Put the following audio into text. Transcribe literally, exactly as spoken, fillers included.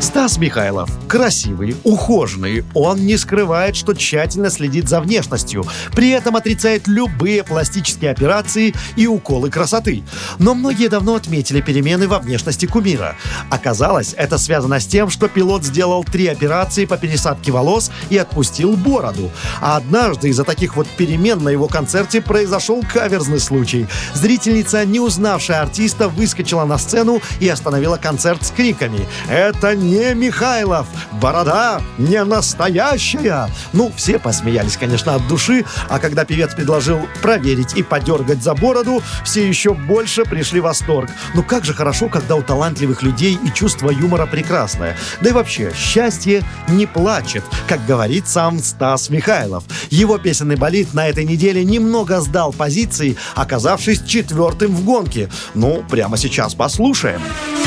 Стас Михайлов красивый, ухоженный. Он не скрывает, что тщательно следит за внешностью. При этом отрицает любые пластические операции и уколы красоты. Но многие давно отметили перемены во внешности кумира. Оказалось, это связано с тем, что пилот сделал три операции по пересадке волос и отпустил бороду. А однажды из-за таких вот перемен на его концерте произошел каверзный случай. Зрительница, не узнавшая артиста, выскочила на сцену и остановила концерт с криками: «Это не Михайлов! Борода не настоящая!» Ну, все посмеялись, конечно, от души, а когда певец предложил проверить и подергать за бороду, все еще больше пришли в восторг. Ну как же хорошо, когда у талантливых людей и чувство юмора прекрасное. Да и вообще, счастье не плачет, как говорит сам Стас Михайлов. Его песенный болид на этой неделе немного сдал позиции, оказавшись четвертым в гонке. Ну, прямо сейчас послушаем.